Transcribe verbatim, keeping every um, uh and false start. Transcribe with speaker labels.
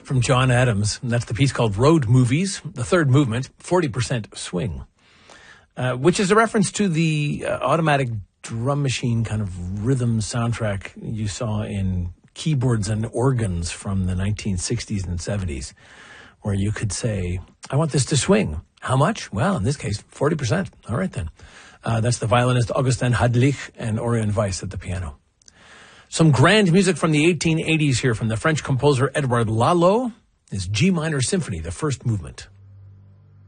Speaker 1: from John Adams. And that's the piece called Road Movies, the third movement, forty percent swing, uh, which is a reference to the uh, automatic drum machine kind of rhythm soundtrack you saw in keyboards and organs from the nineteen sixties and seventies, where you could say, I want this to swing. How much? Well, in this case, forty percent. All right, then. Uh, that's the violinist Augustin Hadlich and Orion Weiss at the piano. Some grand music from the eighteen eighties here from the French composer Edouard Lalo. His G minor symphony, the first movement.